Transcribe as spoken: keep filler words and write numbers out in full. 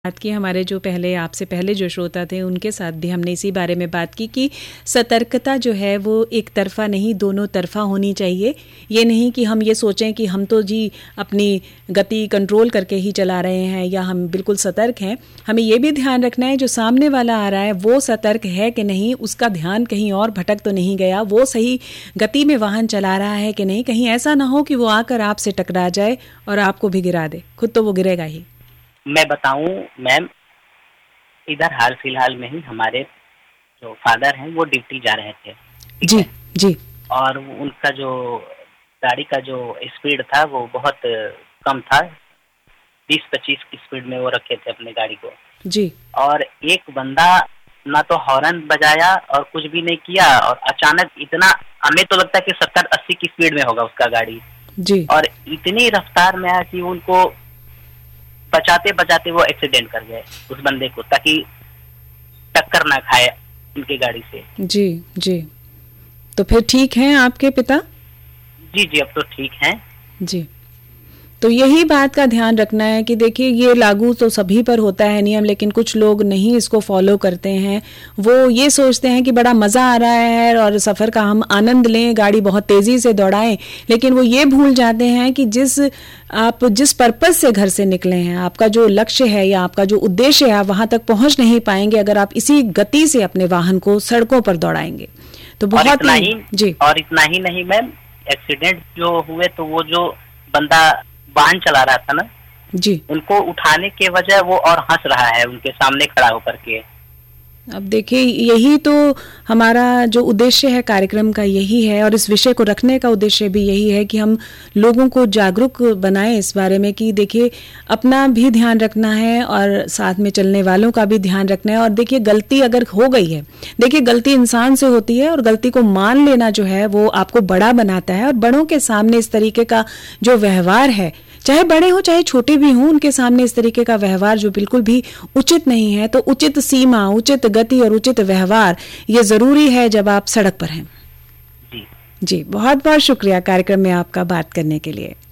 बात की। हमारे जो पहले आपसे पहले जो श्रोता थे उनके साथ भी हमने इसी बारे में बात की कि सतर्कता जो है वो एक तरफा नहीं, दोनों तरफा होनी चाहिए। ये नहीं कि हम ये सोचें कि हम तो जी अपनी गति कंट्रोल करके ही चला रहे हैं या हम बिल्कुल सतर्क हैं। हमें ये भी ध्यान रखना है जो सामने वाला आ रहा है वो सतर्क है कि नहीं, उसका ध्यान कहीं और भटक तो नहीं गया, वो सही गति में वाहन चला रहा है कि नहीं। कहीं ऐसा ना हो कि वो आकर आपसे टकरा जाए और आपको भी गिरा दे, खुद तो वो गिरेगा ही। मैं बताऊं मैम, इधर हाल फिलहाल में ही हमारे जो फादर हैं वो ड्यूटी जा रहे थे। जी जी। और उनका जो गाड़ी का जो स्पीड था वो बहुत कम था, बीस पच्चीस की स्पीड में वो रखे थे अपने गाड़ी को जी। और एक बंदा ना तो हॉर्न बजाया और कुछ भी नहीं किया, और अचानक इतना, हमें तो लगता है कि सत्तर अस्सी की स्पीड में होगा उसका गाड़ी जी, और इतनी रफ्तार में आया कि उनको बचाते बचाते वो एक्सीडेंट कर गए उस बंदे को, ताकि टक्कर ना खाए उनकी गाड़ी से। जी जी। तो फिर ठीक हैं आपके पिता? जी जी, अब तो ठीक हैं। जी। तो यही बात का ध्यान रखना है कि देखिए ये लागू तो सभी पर होता है नियम, लेकिन कुछ लोग नहीं इसको फॉलो करते हैं। वो ये सोचते हैं कि बड़ा मज़ा आ रहा है और सफ़र का हम आनंद लें, गाड़ी बहुत तेज़ी से दौड़ाएं, लेकिन वो ये भूल जाते हैं कि जिस आप जिस पर्पज़ से घर से निकले हैं, आपका जो लक्ष्य है या आपका जो उद्देश्य है, आप वहाँ तक पहुँच नहीं पाएंगे अगर आप इसी गति से अपने वाहन को सड़कों पर दौड़ाएंगे। तो बहुत ही जी। और इतना ही नहीं मैम, एक्सीडेंट जो हुए तो वो जो बंदा वाहन चला रहा था ना जी, उनको उठाने के वजह वो और हंस रहा है उनके सामने खड़ा होकर के। अब देखिए यही तो हमारा जो उद्देश्य है कार्यक्रम का यही है, और इस विषय को रखने का उद्देश्य भी यही है कि हम लोगों को जागरूक बनाएं इस बारे में कि देखिए अपना भी ध्यान रखना है और साथ में चलने वालों का भी ध्यान रखना है। और देखिए गलती अगर हो गई है, देखिए गलती इंसान से होती है और गलती को मान लेना जो है वो आपको बड़ा बनाता है। और बड़ों के सामने इस तरीके का जो व्यवहार है, चाहे बड़े हो चाहे छोटे भी हों, उनके सामने इस तरीके का व्यवहार जो बिल्कुल भी उचित नहीं है। तो उचित सीमा, उचित गति और उचित व्यवहार ये जरूरी है जब आप सड़क पर हैं। जी जी, बहुत बहुत शुक्रिया कार्यक्रम में आपका बात करने के लिए।